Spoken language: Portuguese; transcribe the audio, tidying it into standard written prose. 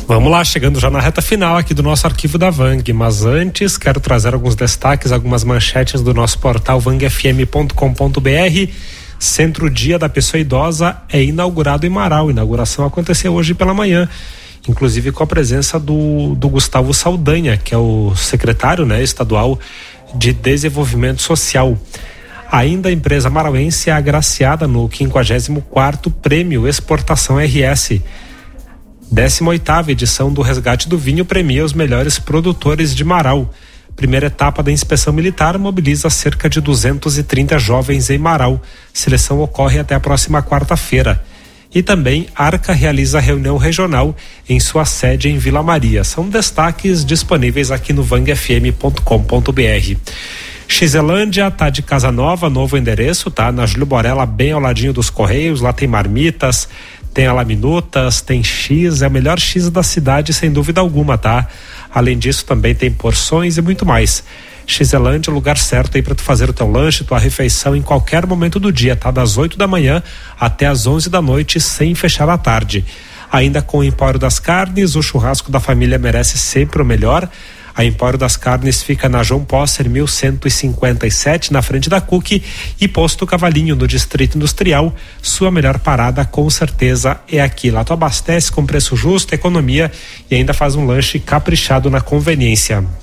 Vamos lá, chegando já na reta final aqui do nosso arquivo da Vang, mas antes quero trazer alguns destaques, algumas manchetes do nosso portal vangfm.com.br. Centro Dia da Pessoa Idosa é inaugurado em Marau. A inauguração aconteceu hoje pela manhã, inclusive com a presença do Gustavo Saldanha, que é o secretário, estadual de Desenvolvimento Social. Ainda a empresa marauense é agraciada no 54º Prêmio Exportação RS. 18ª edição do Resgate do Vinho premia os melhores produtores de Marau. Primeira etapa da inspeção militar mobiliza cerca de 230 jovens em Marau. Seleção ocorre até a próxima quarta-feira. E também Arca realiza reunião regional em sua sede em Vila Maria. São destaques disponíveis aqui no vangfm.com.br. Xelândia tá de casa nova, novo endereço, tá? Na Júlio Borella, bem ao ladinho dos Correios. Lá tem marmitas, tem alaminutas, tem X, é o melhor X da cidade sem dúvida alguma, tá? Além disso também tem porções e muito mais. Xelândia é o lugar certo aí para tu fazer o teu lanche, tua refeição em qualquer momento do dia, tá? Das 8 da manhã até as 11 da noite, sem fechar à tarde. Ainda com o Empório das Carnes, o churrasco da família merece sempre o melhor. A Empório das Carnes fica na João Posser 1157, na frente da Cook, e Posto Cavalinho, no Distrito Industrial. Sua melhor parada com certeza é aqui. Lá tu abastece com preço justo, economia e ainda faz um lanche caprichado na conveniência.